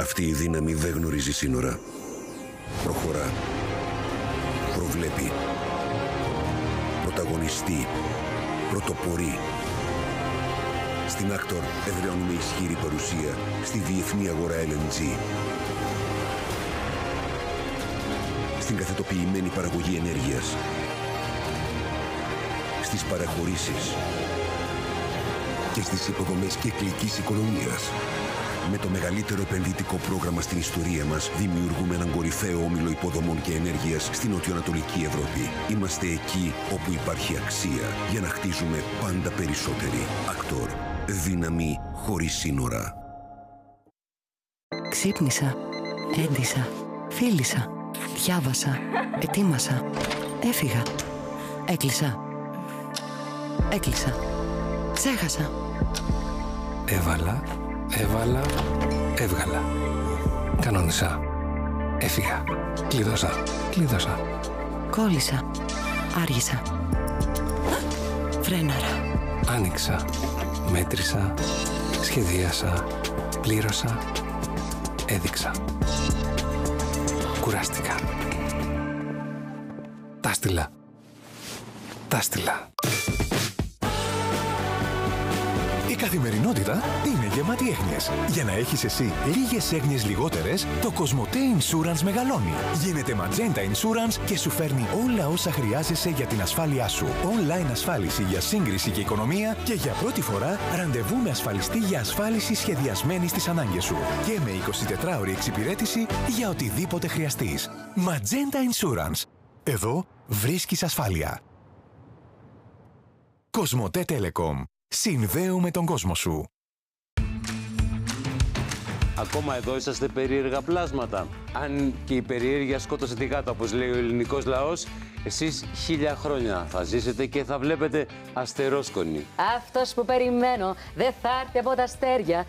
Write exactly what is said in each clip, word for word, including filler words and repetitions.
Αυτή η δύναμη δεν γνωρίζει σύνορα. Προχωρά. Προβλέπει. Πρωταγωνιστεί. Πρωτοπορεί. Στην Άκτορ εδραιώνουμε ισχυρή παρουσία στη διεθνή αγορά ελ εν τζι. Στην καθετοποιημένη παραγωγή ενέργειας. Στις παραχωρήσεις. Και στις υποδομές κυκλικής οικονομίας. Με το μεγαλύτερο επενδυτικό πρόγραμμα στην ιστορία μας, δημιουργούμε έναν κορυφαίο όμιλο υποδομών και ενέργειας στην νοτιοανατολική Ευρώπη. Είμαστε εκεί όπου υπάρχει αξία για να χτίζουμε πάντα περισσότεροι. Άκτορ. Δύναμη χωρίς σύνορα. Ξύπνησα. Έντυσα. Φίλησα. Διάβασα. Ετοίμασα. Έφυγα. Έκλεισα. Έκλεισα. Ξέχασα. Έβαλα. Έβαλα, έβγαλα. Κανόνισα. Έφυγα. Κλείδωσα. Κλείδωσα. Κόλλησα. Άργησα. Φρέναρα. Άνοιξα. Μέτρησα. Σχεδίασα. Πλήρωσα. Έδειξα. Κουράστηκα. Τάστηλα. Τάστηλα. Η καθημερινότητα είναι γεμάτη έγνοιες. Για να έχεις εσύ λίγες έγνοιες λιγότερες, το Cosmote Insurance μεγαλώνει. Γίνεται Magenta Insurance και σου φέρνει όλα όσα χρειάζεσαι για την ασφάλειά σου. Online ασφάλιση για σύγκριση και οικονομία και για πρώτη φορά ραντεβού με ασφαλιστή για ασφάλιση σχεδιασμένη στις ανάγκες σου. Και με εικοσιτετράωρη εξυπηρέτηση για οτιδήποτε χρειαστείς. Magenta Insurance. Εδώ βρίσκεις ασφάλεια. Cosmote Telecom. Συνδέουμε τον κόσμο σου. Ακόμα εδώ είσαστε περίεργα πλάσματα. Αν και η περιέργεια σκότωσε τη γάτα, όπως λέει ο ελληνικός λαός, εσείς χίλια χρόνια θα ζήσετε και θα βλέπετε αστερόσκονη. Αυτός που περιμένω δεν θα έρθει από τα αστέρια.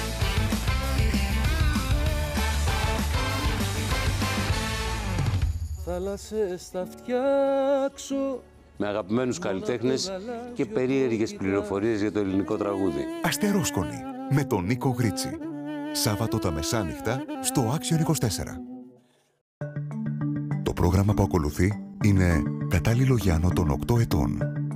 Θάλασσες θα φτιάξω. Με αγαπημένους καλλιτέχνες και περίεργες πληροφορίες για το ελληνικό τραγούδι. Αστερόσκονη με τον Νίκο Γρίτσι. Σάββατο τα μεσάνυχτα στο Άξιον είκοσι τέσσερα. Το πρόγραμμα που ακολουθεί είναι κατάλληλο για άνω των οκτώ ετών.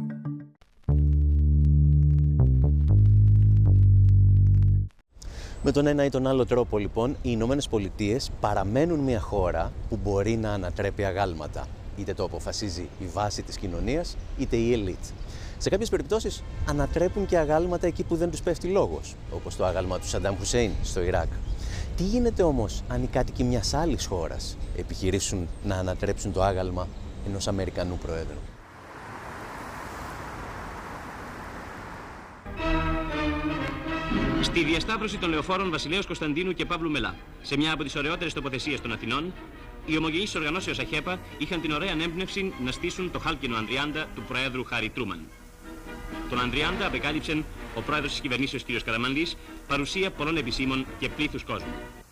Με τον ένα ή τον άλλο τρόπο, λοιπόν, οι Ηνωμένες Πολιτείες παραμένουν μια χώρα που μπορεί να ανατρέπει αγάλματα. Είτε το αποφασίζει η βάση της κοινωνίας, είτε η ελίτ. Σε κάποιες περιπτώσεις ανατρέπουν και αγάλματα εκεί που δεν τους πέφτει λόγος, όπως το άγαλμα του Σαντάμ Χουσέιν στο Ιράκ. Τι γίνεται όμως αν οι κάτοικοι μιας άλλης χώρας επιχειρήσουν να ανατρέψουν το άγαλμα ενός Αμερικανού Προέδρου? Στη διασταύρωση των λεωφόρων Βασιλέως Κωνσταντίνου και Παύλου Μελά, σε μια από τις ωραιότερες τοποθεσίες των Αθηνών, οι ομογενείς οργανώσεως ΑΧΕΠΑ είχαν την ωραία ανέμπνευση να στήσουν το χάλκινο Ανδριάντα του Προέδρου Χάρι Τρούμαν. Τον Ανδριάντα απεκάλυψε ο πρόεδρος της κυβερνήσεως κ. Καραμανλής, παρουσία πολλών επισήμων και πλήθους κόσμου.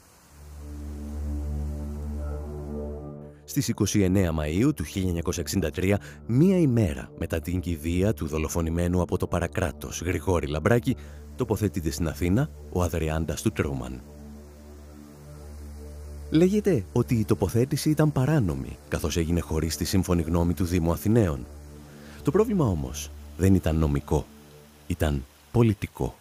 Στις είκοσι εννέα Μαΐου του χίλια εννιακόσια εξήντα τρία, μία ημέρα μετά την κηδεία του δολοφονημένου από το παρακράτος Γρηγόρη Λαμπράκη, τοποθετείται στην Αθήνα ο Ανδριάντας του Τρούμαν. Λέγεται ότι η τοποθέτηση ήταν παράνομη, καθώς έγινε χωρίς τη σύμφωνη γνώμη του Δήμου Αθηναίων. Το πρόβλημα όμως δεν ήταν νομικό, ήταν πολιτικό.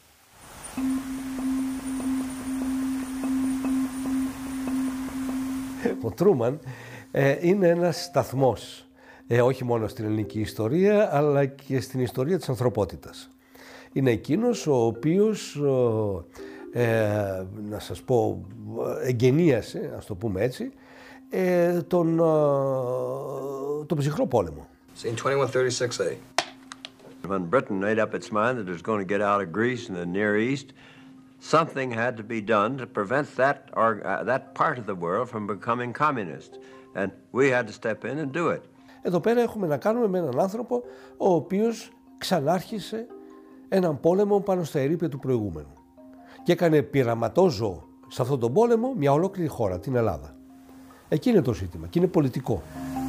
Ο Τρούμαν ε, είναι ένας σταθμός, ε, όχι μόνο στην ελληνική ιστορία, αλλά και στην ιστορία της ανθρωπότητας. Είναι εκείνος ο οποίος, ε, να σας πω, εγγενίασε, ας το πούμε έτσι, ε, τον, ε, τον ψυχρό πόλεμο. Scene twenty-one thirty-six A. When Britain made up its mind that it was going to get out of Greece and the Near East, something had to be done to prevent that, or, uh, that part of the world from becoming communist. And we had to step in and do it. Εδώ πέρα έχουμε να κάνουμε με έναν άνθρωπο ο οποίος ξανάρχισε έναν πόλεμο πάνω στα ερείπια του προηγούμενου και έκανε πειραματόζωο σε αυτόν τον πόλεμο μια ολόκληρη χώρα, την Ελλάδα. Εκεί είναι το ζήτημα και είναι πολιτικό.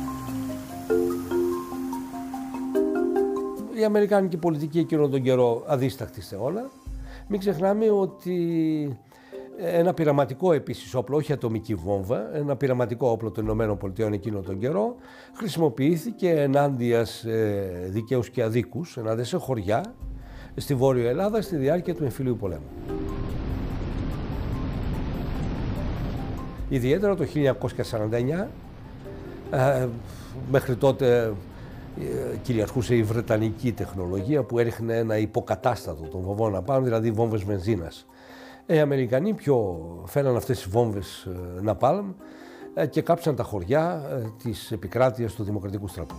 Η αμερικάνικη πολιτική εκείνον τον καιρό αδίσταχτη σε όλα. Μην ξεχνάμε ότι Ένα πειραματικό επίσης όπλο, όχι ατομική βόμβα, ένα πειραματικό όπλο των Ηνωμένων Πολιτειών εκείνο τον καιρό χρησιμοποιήθηκε ενάντια σε δικαίους και αδίκους, ενάντια σε χωριά στη Βόρεια Ελλάδα στη διάρκεια του εμφυλίου πολέμου. Ιδιαίτερα το χίλια εννιακόσια σαράντα εννιά, ε, μέχρι τότε ε, κυριαρχούσε η βρετανική τεχνολογία που έριχνε ένα υποκατάστατο των βομβών απάνω, δηλαδή βόμβες βενζίνας. Οι Αμερικανοί πιο φέραν αυτές τις βόμβες ναπάλμ και κάψαν τα χωριά της επικράτειας του Δημοκρατικού στρατού.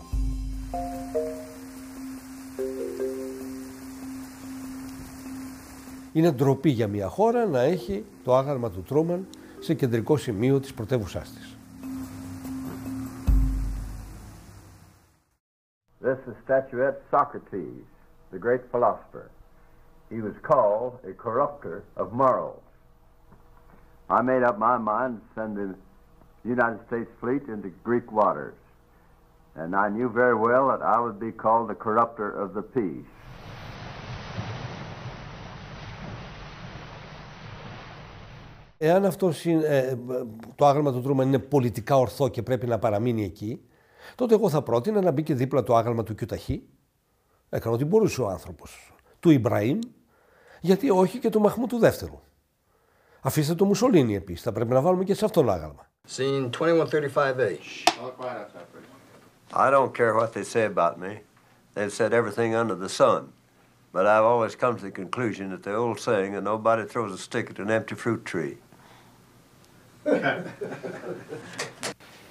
Είναι ντροπή για μια χώρα να έχει το άγαλμα του Τρούμαν σε κεντρικό σημείο της πρωτεύουσάς της. This is statuette Socrates, the great philosopher. He was called a corrupter of morals. I made up my mind to send the United States fleet into Greek waters, and I knew very well that I would be called the corrupter of the peace. Εάν αυτό ε, το άγαλμα του Τρούμαν είναι πολιτικά ορθό και πρέπει να παραμείνει εκεί, τότε εγώ θα πρότεινα να μπει και δίπλα το άγαλμα του Κιουταχή. Έκανε ό,τι μπορούσε ο άνθρωπος. Του Ιμπραήμ, γιατί όχι και του Μαχμού του δεύτερου. Αφήστε το Μουσολίνι επίσης, θα πρέπει να βάλουμε και σε αυτόν άγαλμα. Scene twenty-one thirty-five A. I don't care what they say about me. They've said everything under the sun. But I've always come to the conclusion that the old saying that nobody throws a stick at an empty fruit tree.